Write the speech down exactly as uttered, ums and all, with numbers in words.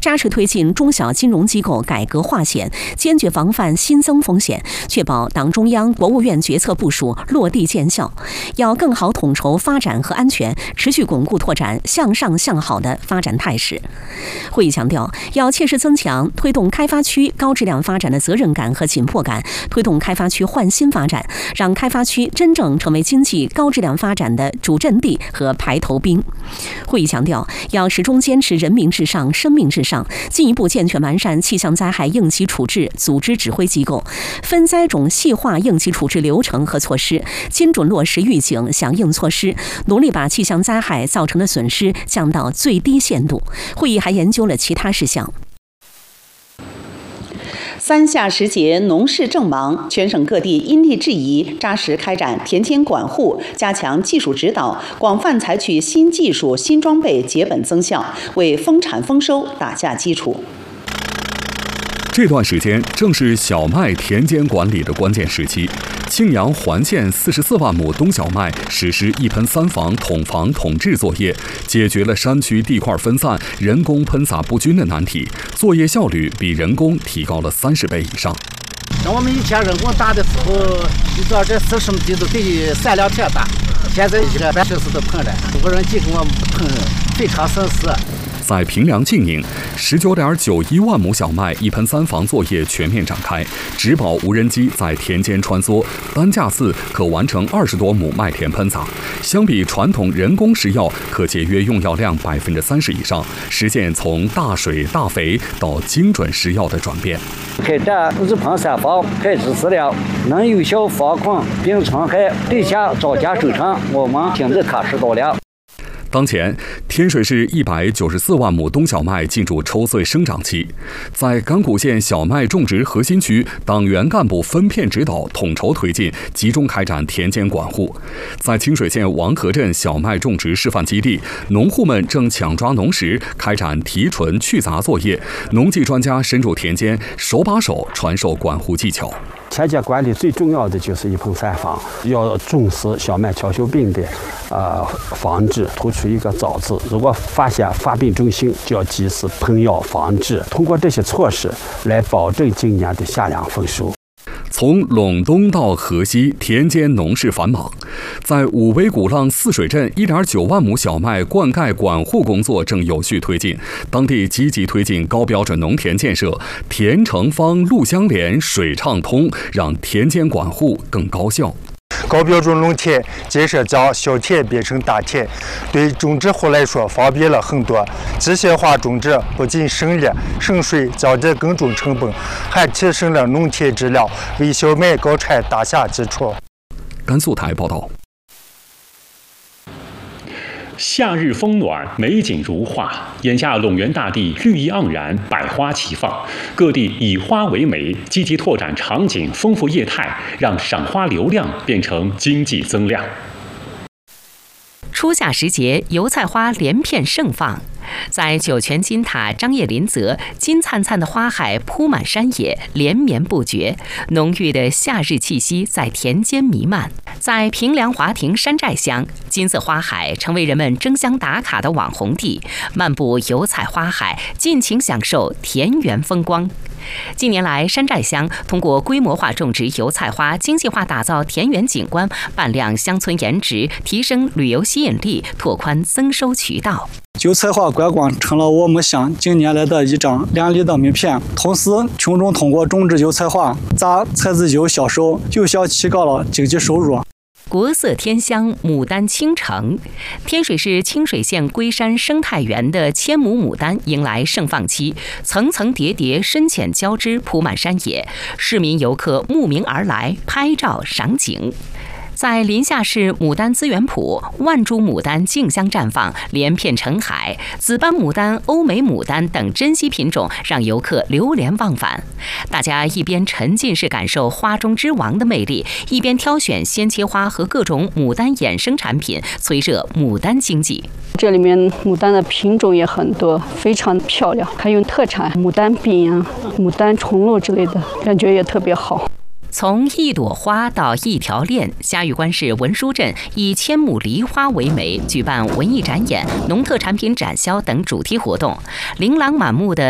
扎实推进中小金融机构改革化险，坚决防范新增风险，确保党中央、国务院决策部署落地见效。要更好统筹发展和安全，持续巩固拓展向上向好的发展态势。会议强调，要切实增强推动开发区高质量发展的责任感和紧迫感，推动开发区焕新发展，让开发区真正成为经济高质量发展的主阵地和排头兵。会议强调，要始终坚持人民至上、生命至上，进一步健全完善气象灾害应急处置组织指挥机构，分灾种细化应急处置流程和措施，精准落实预警响应措施，努力把气象灾害造成的损失降到最低限度。会议还研究了其他事项。三夏时节，农事正忙，全省各地因地制宜，扎实开展田间管护，加强技术指导，广泛采取新技术、新装备，结本增效，为丰产丰收打下基础。 这段时间正是小麦田间管理的关键时期。庆阳环县四十四万亩冬小麦实施一喷三防统防统治作业，解决了山区地块分散、人工喷洒不均的难题，作业效率比人工提高了三十倍以上。 像我们以前人工打的时候，你知道这四十亩地都得三两天打，现在一个半小时都喷了，无人机给我们喷，非常省事。 在平凉静宁，十九点九一万亩小麦一喷三防作业全面展开，植保无人机在田间穿梭，单架次可完成二十多亩麦田喷洒。相比传统人工施药，可节约用药量百分之三十以上，实现从大水大肥到精准施药的转变。 开展日喷三防配置资料，能有效防控病虫害，对下早间收成，我们听着踏实高粱。 当前，天水市一百九十四万亩冬小麦进入抽穗生长期。在甘谷县小麦种植核心区，党员干部分片指导，统筹推进，集中开展田间管护。在清水县王河镇小麦种植示范基地，农户们正抢抓农时，开展提纯去杂作业。农技专家深入田间，手把手传授管护技巧。 田间管理最重要的就是一喷三防，要重视小麦乔锈病的呃防治，突出一个早字。如果发现发病征性，就要及时喷药防治。通过这些措施来保证今年的夏粮丰收。 从陇东到河西，田间农事繁忙。在武威古浪泗水镇，一点九万亩小麦灌溉管护工作正有序推进。当地积极推进高标准农田建设，田成方、路相连、水畅通，让田间管护更高效。 高标准农田建设将小田变成大田，对种植户来说方便了很多。机械化种植不仅省力省水，降低耕种成本，还提升了农田质量，为小麦高产打下基础。 甘肃台报道。 夏日风暖，美景如画。眼下陇源大地绿意盎然，百花齐放，各地以花为媒，积极拓展场景，丰富业态，让赏花流量变成经济增量。 初夏时节，油菜花连片盛放。在酒泉金塔、张掖林泽，金灿灿的花海铺满山野，连绵不绝，浓郁的夏日气息在田间弥漫。在平凉华亭山寨乡，金色花海成为人们争相打卡的网红地，漫步油菜花海，尽情享受田园风光。近年来，山寨乡通过规模化种植油菜花，精细化打造田园景观，扮亮乡村颜值，提升旅游吸引力，拓宽增收渠道。 油菜花观光成了我们乡近年来的一张亮丽的名片。同时，群众通过种植油菜花、榨菜籽油销售，有效提高了经济收入。 国色天香，牡丹倾城。天水市清水县龟山生态园的千亩牡丹迎来盛放期，层层叠叠，深浅交织，铺满山野。市民游客慕名而来，拍照赏景。在临夏市牡丹资源圃，万株牡丹竞相绽放，连片成海。紫斑牡丹、欧美牡丹等珍稀品种让游客流连忘返。大家一边沉浸式感受花中之王的魅力，一边挑选鲜切花和各种牡丹衍生产品，催热牡丹经济。 这里面牡丹的品种也很多，非常漂亮，还有特产牡丹饼啊、牡丹重露之类的，感觉也特别好。 从一朵花到一条链，虾峪关市文殊镇以千亩梨花为媒，举办文艺展演、农特产品展销等主题活动。琳琅满目的